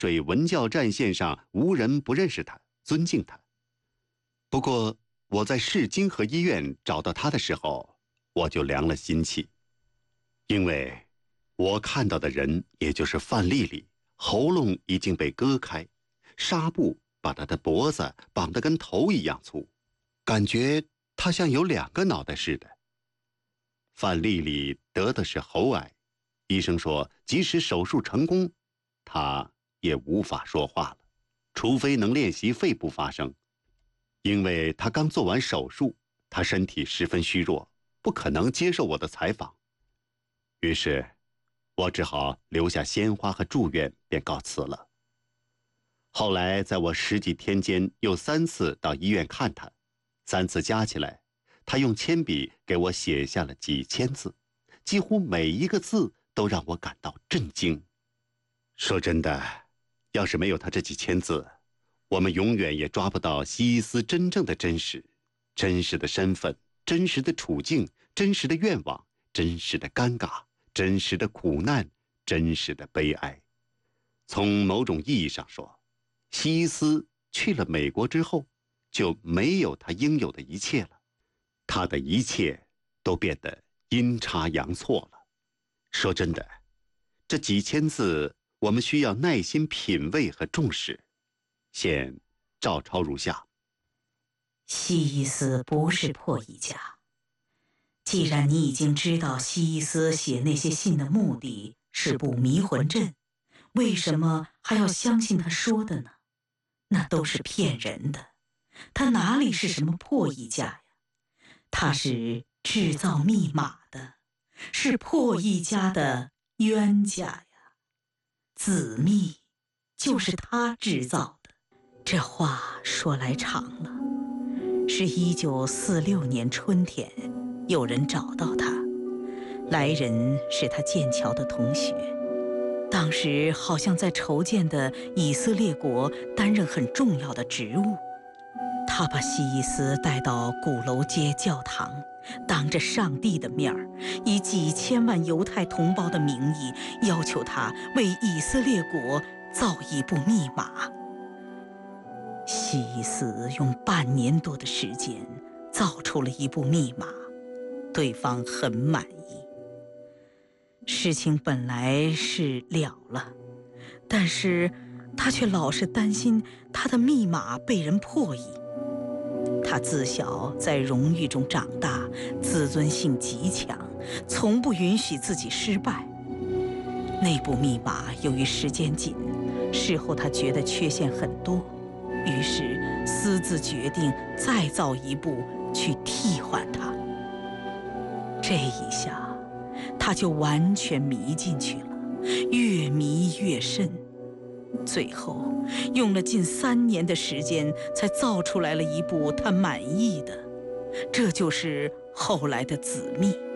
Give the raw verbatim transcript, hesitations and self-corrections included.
坠文教战线上无人不认识他，尊敬他。不过我在市经和医院找到他的时候，我就凉了心气，因为我看到的人也就是范丽丽，喉咙已经被割开，纱布把她的脖子绑得跟头一样粗，感觉她像有两个脑袋似的。范丽丽得的是喉癌，医生说即使手术成功，她也无法说话了，除非能练习肺部发声。因为她刚做完手术，她身体十分虚弱，不可能接受我的采访。于是我只好留下鲜花和祝愿，便告辞了。后来在我十几天间又三次到医院看她，三次加起来，她用铅笔给我写下了几千字，几乎每一个字都让我感到震惊。说真的，要是没有她这几千字，我们永远也抓不到西伊斯真正的真实，真实的身份，真实的处境，真实的愿望，真实的尴尬，真实的苦难，真实的悲哀。从某种意义上说，西伊斯去了美国之后，就没有他应有的一切了，他的一切都变得阴差阳错了。说真的，这几千字我们需要耐心品味和重视。现照抄如下： 西伊斯不是破译家。既然你已经知道西伊斯写那些信的目的是捕迷魂阵，为什么还要相信他说的呢？那都是骗人的。他哪里是什么破译家呀？他是制造密码的，是破译家的冤家呀。子密就是他制造的。这话说来长了，是一九四六年春天，有人找到他，来人是他剑桥的同学，当时好像在筹建的以色列国担任很重要的职务。他把西伊斯带到鼓楼街教堂，当着上帝的面儿，以几千万犹太同胞的名义，要求他为以色列国造一部密码。西伊斯用半年多的时间造出了一部密码，对方很满意。事情本来是了了，但是他却老是担心他的密码被人破译。他自小在荣誉中长大，自尊心极强，从不允许自己失败。那部密码由于时间紧，事后他觉得缺陷很多，于是私自决定再造一部去替换它。这一下他就完全迷进去了，越迷越深，最后用了近三年的时间才造出来了一部他满意的，这就是后来的子密。